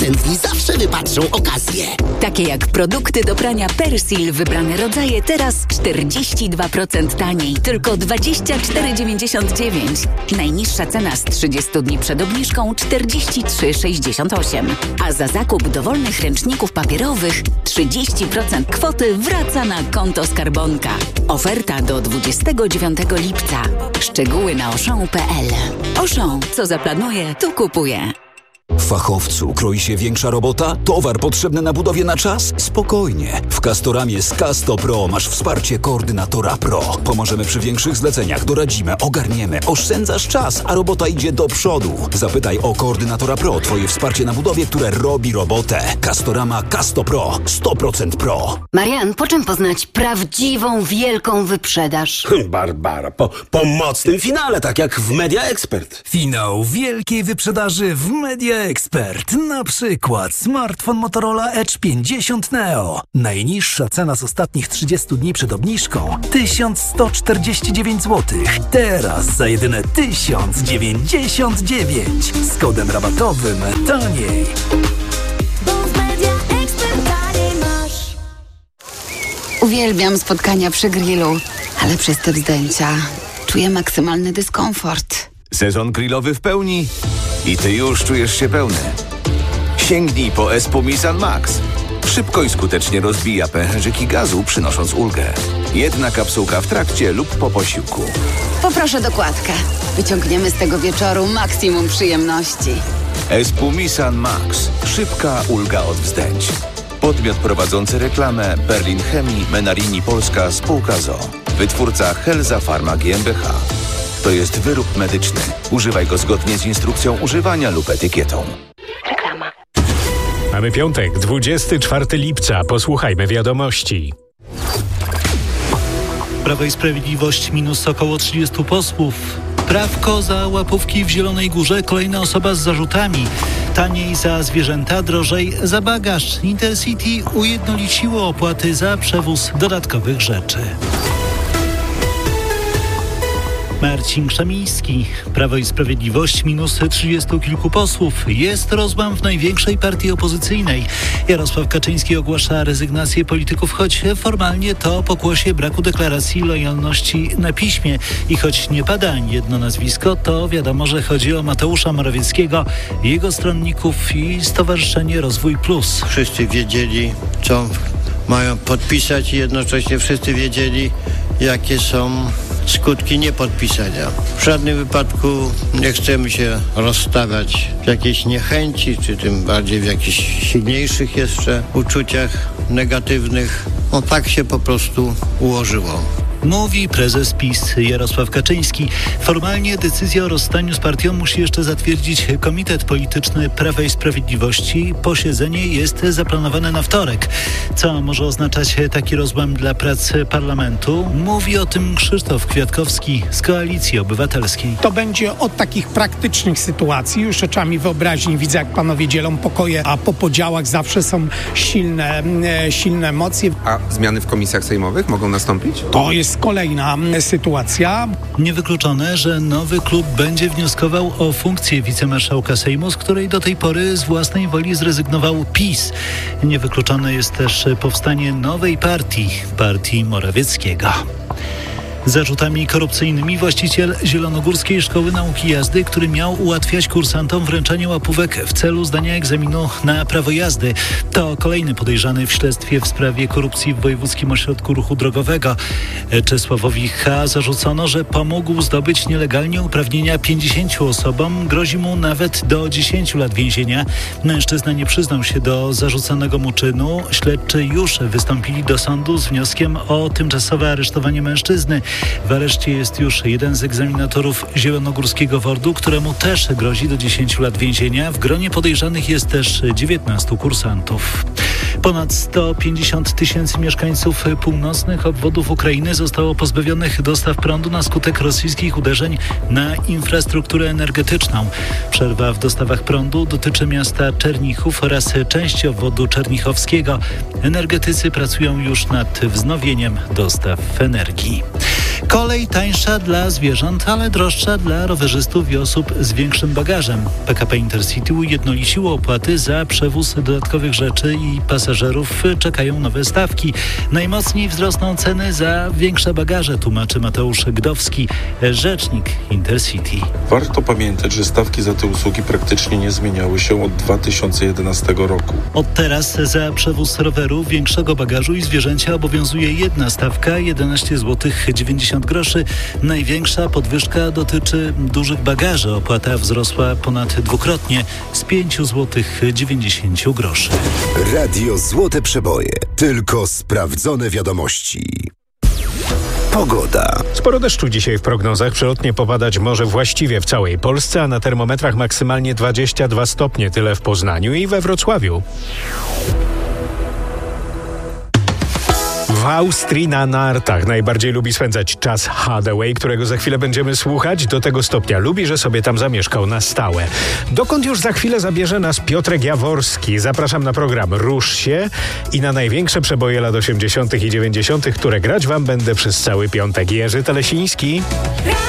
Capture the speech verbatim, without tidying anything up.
oszczędni zawsze wypatrzą okazję. Takie jak produkty do prania Persil, wybrane rodzaje teraz czterdzieści dwa procent taniej, tylko dwadzieścia cztery dziewięćdziesiąt dziewięć. Najniższa cena z trzydziestu dni przed obniżką czterdzieści trzy sześćdziesiąt osiem. A za zakup dowolnych ręczników papierowych trzydzieści procent kwoty wraca na konto skarbonka. Oferta do dwudziestego dziewiątego lipca. Szczegóły na auchan kropka p l. Auchan, co zaplanuje, to kupuje. Fachowcu, kroi się większa robota? Towar potrzebny na budowie na czas? Spokojnie. W Castoramie z Casto Pro masz wsparcie koordynatora Pro. Pomożemy przy większych zleceniach, doradzimy, ogarniemy, oszczędzasz czas, a robota idzie do przodu. Zapytaj o koordynatora Pro, twoje wsparcie na budowie, które robi robotę. Castorama Casto Pro. sto procent Pro. Marian, po czym poznać prawdziwą, wielką wyprzedaż? Barbara, po, po mocnym finale, tak jak w Media Expert. Finał wielkiej wyprzedaży w Media Expert. Na przykład smartfon Motorola Edge pięćdziesiąt Neo. Najniższa cena z ostatnich trzydziestu dni przed obniżką tysiąc sto czterdzieści dziewięć złotych. Teraz za jedyne tysiąc dziewięćdziesiąt dziewięć. Z kodem rabatowym taniej. Uwielbiam spotkania przy grillu, ale przez te wzdęcia czuję maksymalny dyskomfort. Sezon grillowy w pełni i ty już czujesz się pełny. Sięgnij po Espumisan Max. Szybko i skutecznie rozbija pęcherzyki gazu, przynosząc ulgę. Jedna kapsułka w trakcie lub po posiłku. Poproszę dokładkę. Wyciągniemy z tego wieczoru maksimum przyjemności. Espumisan Max. Szybka ulga od wzdęć. Podmiot prowadzący reklamę Berlin Chemii, Menarini Polska, spółka z o o. Wytwórca Helza Pharma G m b h. To jest wyrób medyczny. Używaj go zgodnie z instrukcją używania lub etykietą. Reklama. Mamy piątek, dwudziestego czwartego lipca. Posłuchajmy wiadomości. Prawo i Sprawiedliwość minus około trzydziestu posłów. Prawko za łapówki w Zielonej Górze. Kolejna osoba z zarzutami. Taniej za zwierzęta, drożej za bagaż. Intercity ujednoliciło opłaty za przewóz dodatkowych rzeczy. Marcin Krzemiński. Prawo i Sprawiedliwość minus trzydziestu kilku posłów. Jest rozłam w największej partii opozycyjnej. Jarosław Kaczyński ogłasza rezygnację polityków, choć formalnie to pokłosie braku deklaracji lojalności na piśmie. I choć nie pada ani jedno nazwisko, to wiadomo, że chodzi o Mateusza Morawieckiego, jego stronników i Stowarzyszenie Rozwój Plus. Wszyscy wiedzieli, co mają podpisać i jednocześnie wszyscy wiedzieli, jakie są skutki niepodpisania. W żadnym wypadku nie chcemy się rozstawać w jakiejś niechęci, czy tym bardziej w jakichś silniejszych jeszcze uczuciach negatywnych. No tak się po prostu ułożyło. Mówi prezes PiS Jarosław Kaczyński. Formalnie decyzję o rozstaniu z partią musi jeszcze zatwierdzić Komitet Polityczny Prawa i Sprawiedliwości. Posiedzenie jest zaplanowane na wtorek. Co może oznaczać taki rozłam dla prac parlamentu? Mówi o tym Krzysztof Kwiatkowski z Koalicji Obywatelskiej. To będzie od takich praktycznych sytuacji. Już oczami wyobraźni widzę, jak panowie dzielą pokoje, a po podziałach zawsze są silne, silne emocje. A zmiany w komisjach sejmowych mogą nastąpić? To jest kolejna sytuacja. Niewykluczone, że nowy klub będzie wnioskował o funkcję wicemarszałka Sejmu, z której do tej pory z własnej woli zrezygnował PiS. Niewykluczone jest też powstanie nowej partii, partii Morawieckiego. Zarzutami korupcyjnymi właściciel Zielonogórskiej Szkoły Nauki Jazdy, który miał ułatwiać kursantom wręczenie łapówek w celu zdania egzaminu na prawo jazdy. To kolejny podejrzany w śledztwie w sprawie korupcji w Wojewódzkim Ośrodku Ruchu Drogowego. Czesławowi H. zarzucono, że pomógł zdobyć nielegalnie uprawnienia pięćdziesięciu osobom. Grozi mu nawet do dziesięciu lat więzienia. Mężczyzna nie przyznał się do zarzuconego mu czynu. Śledczy już wystąpili do sądu z wnioskiem o tymczasowe aresztowanie mężczyzny. W areszcie jest już jeden z egzaminatorów Zielonogórskiego WORD-u, któremu też grozi do dziesięciu lat więzienia. W gronie podejrzanych jest też dziewiętnastu kursantów. Ponad sto pięćdziesiąt tysięcy mieszkańców północnych obwodów Ukrainy zostało pozbawionych dostaw prądu na skutek rosyjskich uderzeń na infrastrukturę energetyczną. Przerwa w dostawach prądu dotyczy miasta Czernichów oraz części obwodu czernichowskiego. Energetycy pracują już nad wznowieniem dostaw energii. Kolej tańsza dla zwierząt, ale droższa dla rowerzystów i osób z większym bagażem. P K P Intercity ujednoliciło opłaty za przewóz dodatkowych rzeczy i pasażerów. Czekają nowe stawki. Najmocniej wzrosną ceny za większe bagaże, tłumaczy Mateusz Gdowski, rzecznik Intercity. Warto pamiętać, że stawki za te usługi praktycznie nie zmieniały się od dwa tysiące jedenastego roku. Od teraz za przewóz roweru, większego bagażu i zwierzęcia obowiązuje jedna stawka, jedenaście złotych dziewięćdziesiąt groszy. Największa podwyżka dotyczy dużych bagaży. Opłata wzrosła ponad dwukrotnie z pięć złotych dziewięćdziesiąt groszy. Radio Złote Przeboje. Tylko sprawdzone wiadomości. Pogoda. Sporo deszczu dzisiaj w prognozach. Przelotnie popadać może właściwie w całej Polsce, a na termometrach maksymalnie dwadzieścia dwa stopnie. Tyle w Poznaniu i we Wrocławiu. W Austrii na nartach najbardziej lubi spędzać czas Hathaway, którego za chwilę będziemy słuchać. Do tego stopnia lubi, że sobie tam zamieszkał na stałe. Dokąd już za chwilę zabierze nas Piotrek Jaworski. Zapraszam na program Rusz się i na największe przeboje lat osiemdziesiątych i dziewięćdziesiątych, które grać wam będę przez cały piątek. Jerzy Telesiński.